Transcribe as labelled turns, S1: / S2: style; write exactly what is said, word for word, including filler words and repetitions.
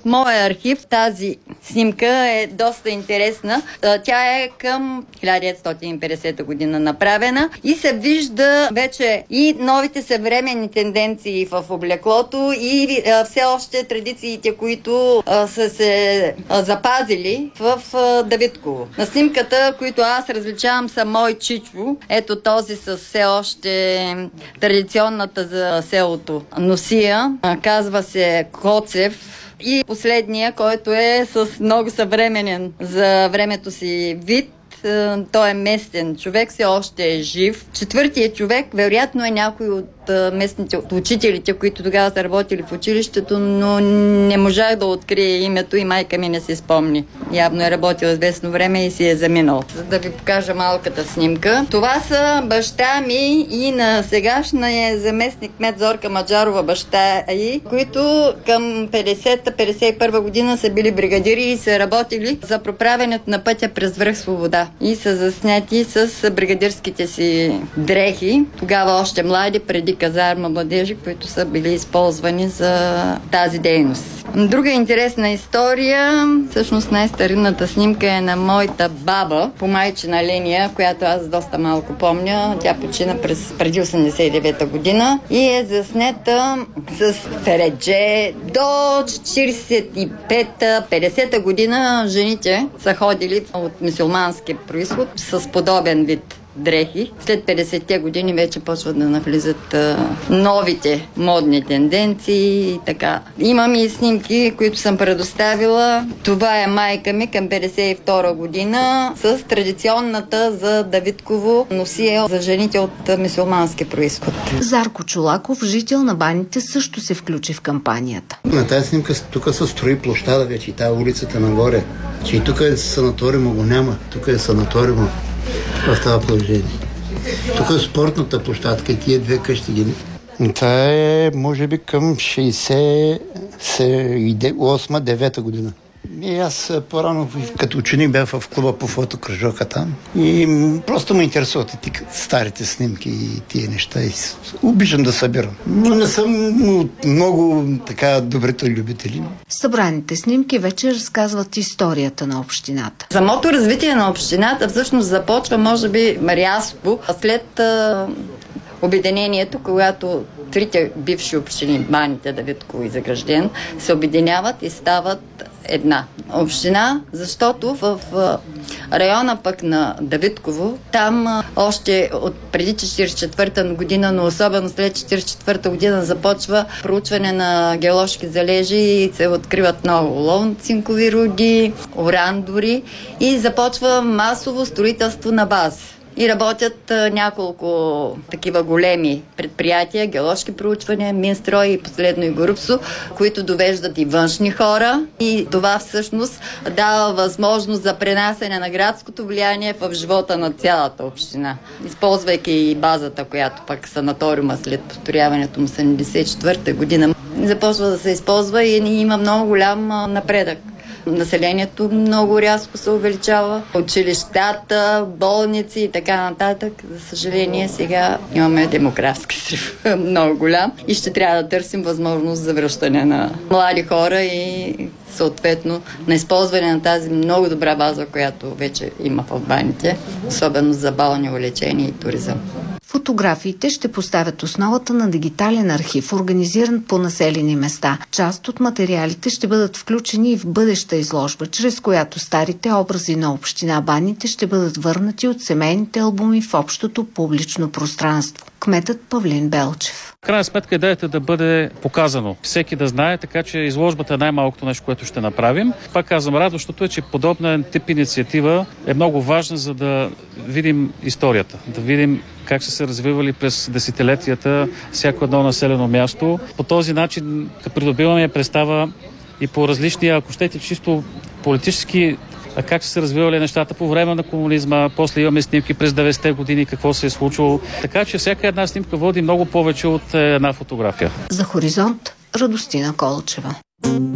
S1: от моя архив тази снимка е доста интересна. Тя е към хиляда деветстотин и петдесета година направена и се вижда вече и новите съвременни тенденции в облеклото и все още традициите, които са се запазили в Давидково. На снимката, които аз различавам, са мой чичо. Ето този с все още традиционната за селото носия. Казва се Коцев. И последния, който е с много съвременен за времето си вид. Той е местен човек, все още е жив. Четвъртият човек, вероятно е някой от местните от учителите, които тогава са работили в училището, но не можах да открия името и майка ми не си спомни. Явно е работил известно време и си е заминал. За да ви покажа малката снимка. Това са баща ми и на сегашния заместник кмет Зорка Маджарова баща и, които към петдесета петдесет и първа година са били бригадири и са работили за проправянето на пътя през връх Свобода. И са заснети с бригадирските си дрехи. Тогава още млади, преди казарма младежи, които са били използвани за тази дейност. Друга интересна история, всъщност най-старинната снимка е на моята баба по майчина линия, която аз доста малко помня. Тя почина през преди осемдесет и девета година и е заснета с фередже. До четиридесет и пета петдесета година жените са ходили от мюсюлмански произход с подобен вид дрехи. След петдесетте години вече почват да навлизат а, новите модни тенденции и така. Имам и снимки, които съм предоставила. Това е майка ми към петдесет и втора година с традиционната за Давидково носия за жените от мюсюлмански произход.
S2: Зарко Чолаков, жител на Баните, също се включи в кампанията.
S3: На тази снимка тук се строи площада вече и тази улицата нагоре. Че и тук е санаториума го няма. Тук е санаториума. В това положение. Тук е спортната площадка и тия две къщи ги. Това е, може би, към шейсет и осма девета година. И аз по-рано, като ученик, бях в клуба по фотокръжока там. И просто ме интересуват и старите снимки и тия неща. И обичам да събирам. Но не съм много така добрите любители.
S2: Събраните снимки вече разказват историята на общината.
S1: Самото развитие на общината всъщност започва, може би, рязко след а, обединението, когато трите бивши общини, Баните, Давидково и Загражден, се обединяват и стават една община, защото в района пък на Давидково, там още от преди четиридесет и четвърта година, но особено след четиридесет и четвърта година започва проучване на геоложки залежи и се откриват много оловно-цинкови руди, уран дори и започва масово строителство на база. И работят а, няколко такива големи предприятия, геоложки проучвания, Минстрой и последно и Горубсо, които довеждат и външни хора. И това всъщност дава възможност за пренасене на градското влияние в живота на цялата община. Използвайки и базата, която пък санаториума след построяването му седемдесет и четвърта година, започва да се използва и има много голям напредък. Населението много рязко се увеличава, училищата, болници и така нататък. За съжаление, сега имаме демографски срив много голям и ще трябва да търсим възможност за връщане на млади хора и съответно на използване на тази много добра база, която вече има в Баните, особено за балнео лечение и туризъм.
S2: Фотографиите ще поставят основата на дигитален архив, организиран по населени места. Част от материалите ще бъдат включени и в бъдеща изложба, чрез която старите образи на община Баните ще бъдат върнати от семейните албуми в общото публично пространство. Кметът Павлин Белчев.
S4: В крайна сметка идеята е да бъде показано. Всеки да знае, така че изложбата е най-малкото нещо, което ще направим. Пак казвам, радващото е, че подобна тип инициатива е много важна, за да видим историята, да видим как са се развивали през десетилетията всяко едно населено място. По този начин да придобиваме представа и по различни, ако щете, чисто политически, как са се развивали нещата по време на комунизма, после имаме снимки през деветдесетте години, какво се е случило. Така че всяка една снимка води много повече от една фотография.
S2: За Хоризонт, Радостина Колчева.